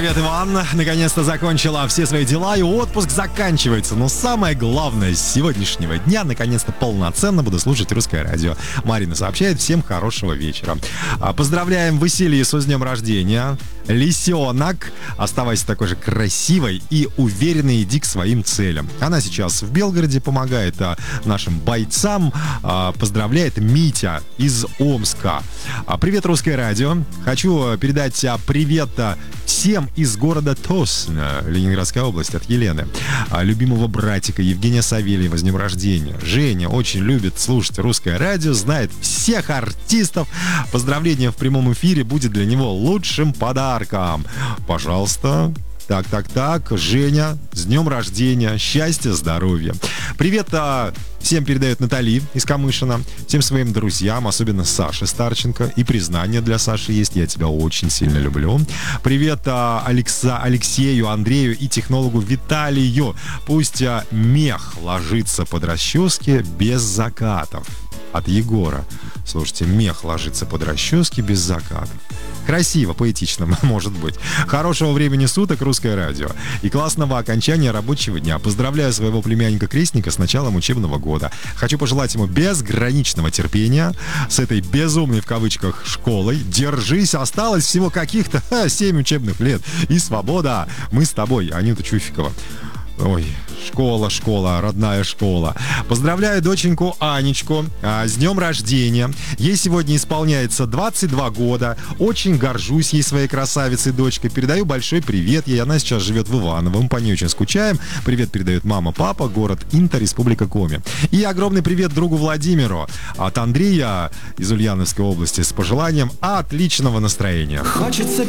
Привет, Иван. Наконец-то закончила все свои дела, и отпуск заканчивается. Но самое главное, с сегодняшнего дня наконец-то полноценно буду слушать русское радио. Марина сообщает: всем хорошего вечера. Поздравляем Василию с днем рождения. Лисенок, оставайся такой же красивой и уверенной, иди к своим целям. Она сейчас в Белгороде, помогает нашим бойцам. Поздравляет Митя из Омска. Привет, русское радио. Хочу передать привет всем из города Тосна, Ленинградская область, от Елены. Любимого братика Евгения Савельева с днем рождения. Женя очень любит слушать русское радио, знает всех артистов. Поздравление в прямом эфире будет для него лучшим подарком. Пожалуйста. Так, Женя, с днем рождения, счастья, здоровья. Привет всем передает Натали из Камышина, всем своим друзьям, особенно Саше Старченко. И признание для Саши есть: я тебя очень сильно люблю. Привет Алексею, Андрею и технологу Виталию. Пусть мех ложится под расчески без закатов. От Егора. Слушайте, мех ложится под расчески без закатов. Красиво, поэтично, может быть. Хорошего времени суток, русское радио. И классного окончания рабочего дня. Поздравляю своего племянника-крестника с началом учебного года. Хочу пожелать ему безграничного терпения с этой безумной в кавычках школой. Держись, осталось всего каких-то 7 учебных лет. И свобода. Мы с тобой, Анюта Чуфикова. Ой, школа, родная школа. Поздравляю доченьку Анечку с днем рождения. Ей сегодня исполняется 22 года. Очень горжусь ей, своей красавицей дочкой. Передаю большой привет ей. Она сейчас живет в Иваново. Мы по ней очень скучаем. Привет передают мама, папа, город Инта, Республика Коми. И огромный привет другу Владимиру от Андрея из Ульяновской области с пожеланием отличного настроения. Хочется